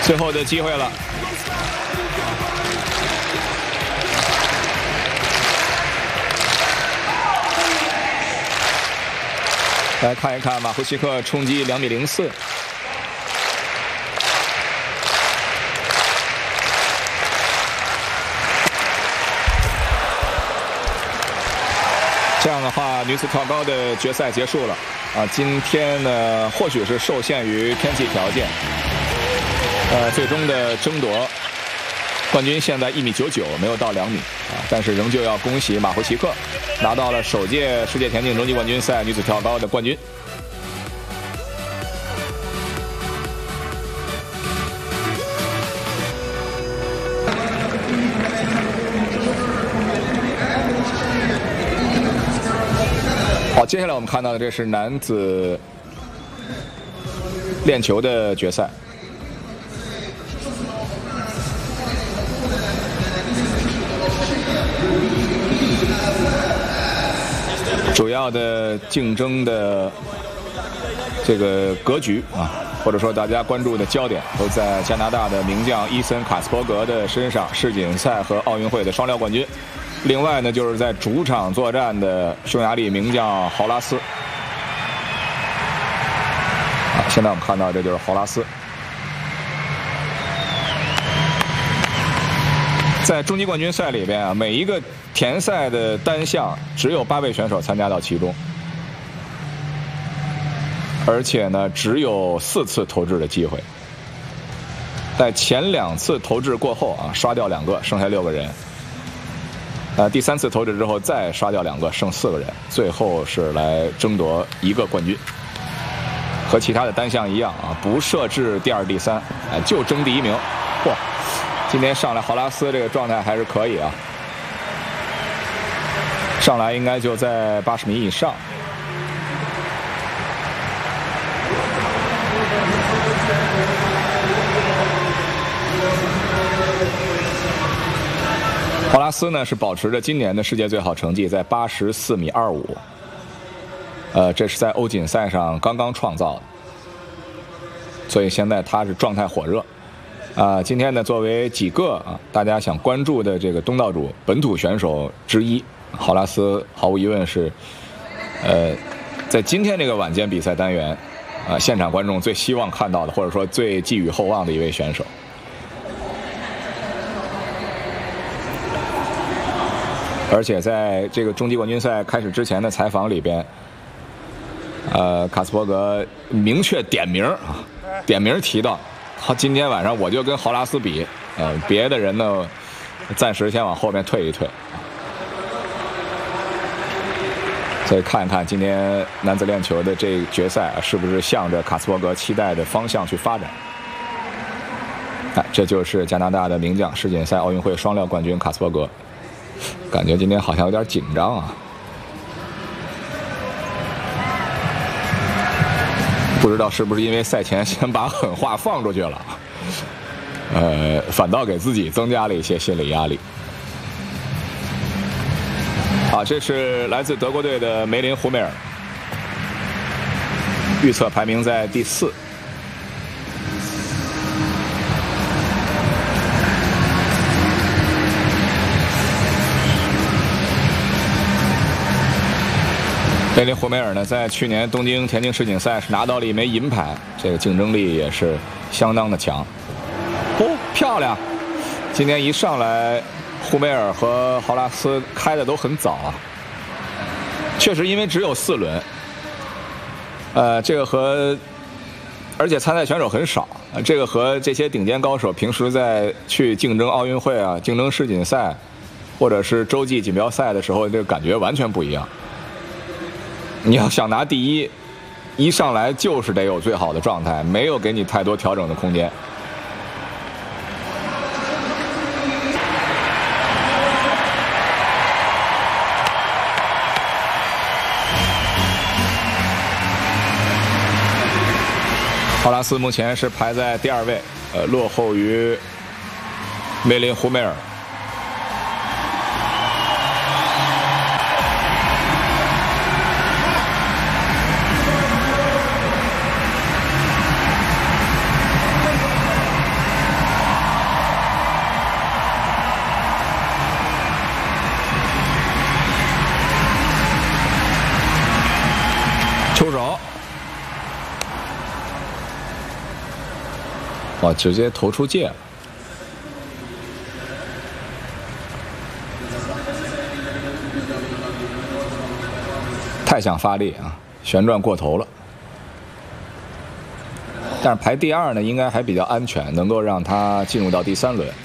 最后的机会了。来看一看马胡奇克冲击2.04米。这样的话，女子跳高的决赛结束了啊！今天呢，或许是受限于天气条件，最终的争夺冠军现在1.99米，没有到2米啊，但是仍旧要恭喜马胡奇克拿到了首届世界田径中级冠军赛女子跳高的冠军。好，接下来我们看到的这是男子链球的决赛。主要的竞争的这个格局啊，或者说大家关注的焦点都在加拿大的名将伊森·卡斯伯格的身上，世锦赛和奥运会的双料冠军。另外呢，就是在主场作战的匈牙利名将豪拉斯。现在我们看到这就是豪拉斯。在终极冠军赛里边啊，每一个田赛的单项只有8位选手参加到其中，而且呢，只有4次投掷的机会。在前2次投掷过后啊，刷掉2个，剩下6个人。第3次投掷之后再刷掉2个，剩4个人，最后是来争夺1个冠军。和其他的单项一样啊，不设置第2、第3，就争第1名。嚯，今天上来豪拉斯这个状态还是可以啊，上来应该就在80米以上。豪拉斯呢是保持着今年的世界最好成绩，在84.25米。这是在欧锦赛上刚刚创造的，所以现在他是状态火热。今天呢，作为几个大家想关注的这个东道主本土选手之一，豪拉斯毫无疑问是，在今天这个晚间比赛单元，现场观众最希望看到的，或者说最寄予厚望的一位选手。而且在这个终极冠军赛开始之前的采访里边，卡斯伯格明确点名提到，今天晚上我就跟豪拉斯比，别的人呢暂时先往后面退一退。所以看一看今天男子链球的这个决赛是不是向着卡斯伯格期待的方向去发展。这就是加拿大的名将，世锦赛、奥运会双料冠军卡斯伯格。感觉今天好像有点紧张啊，不知道是不是因为赛前先把狠话放出去了，反倒给自己增加了一些心理压力。好，这是来自德国队的梅林·胡梅尔，预测排名在第4。梅林·胡梅尔呢，在去年东京田径世锦赛是拿到了1枚银牌，这个竞争力也是相当的强。漂亮！今天一上来，胡梅尔和豪拉斯开的都很早啊。确实，因为只有4轮，这个而且参赛选手很少，这个和这些顶尖高手平时在去竞争奥运会啊、竞争世锦赛，或者是洲际锦标赛的时候，这个感觉完全不一样。你要想拿第1，一上来就是得有最好的状态，没有给你太多调整的空间。豪拉斯目前是排在第2位，落后于梅林·胡梅尔。 哇，直接投出界了。太想发力啊，旋转过头了。但是排第2呢，应该还比较安全，能够让他进入到第3轮。